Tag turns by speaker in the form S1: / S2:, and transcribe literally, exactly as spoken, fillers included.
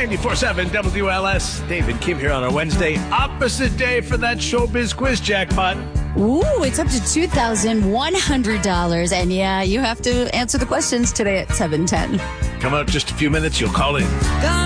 S1: ninety-four seven W L S. Dave and Kim here on a Wednesday. Opposite day for that showbiz quiz jackpot.
S2: Ooh, it's up to two thousand one hundred dollars. And yeah, you have to answer the questions today at seven ten.
S1: Come up just a few minutes. You'll call in.